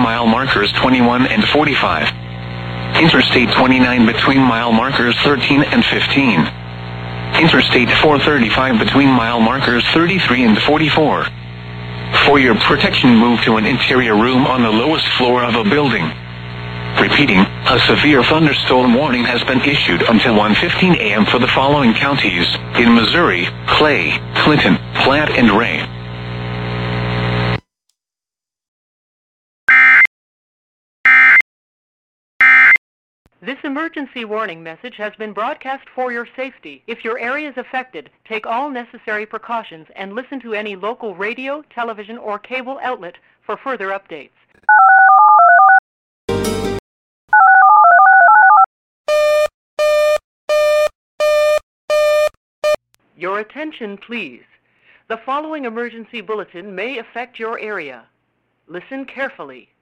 mile markers 21 and 45. Interstate 29 between mile markers 13 and 15. Interstate 435 between mile markers 33 and 44. For your protection, move to an interior room on the lowest floor of a building. Repeating, a severe thunderstorm warning has been issued until 1:15 a.m. for the following counties in Missouri: Clay, Clinton, Platte, and Ray. This emergency warning message has been broadcast for your safety. If your area is affected, take all necessary precautions and listen to any local radio, television, or cable outlet for further updates. Your attention, please. The following emergency bulletin may affect your area. Listen carefully.